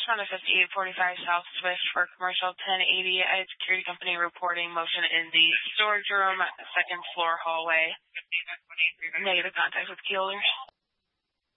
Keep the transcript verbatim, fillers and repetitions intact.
respond to fifty-eight forty-five South Swift for commercial ten eighty. I had security company reporting motion in the storage room, second floor hallway. Negative contact with Keelers.